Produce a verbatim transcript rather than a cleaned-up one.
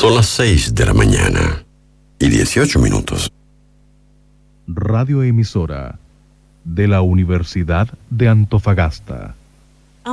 Son las seis de la mañana y dieciocho minutos. Radioemisora de la Universidad de Antofagasta.